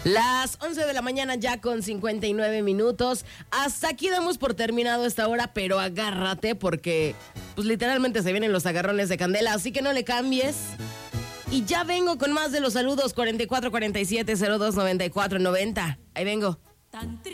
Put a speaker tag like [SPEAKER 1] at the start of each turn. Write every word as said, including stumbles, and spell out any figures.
[SPEAKER 1] Las once de la mañana ya con cincuenta y nueve minutos. Hasta aquí damos por terminado esta hora, pero agárrate porque pues literalmente se vienen los agarrones de candela, así que no le cambies. Y ya vengo con más de los saludos. Cuarenta y cuatro, cuarenta y siete, cero dos, noventa y cuatro, noventa. Ahí vengo. Tan triste.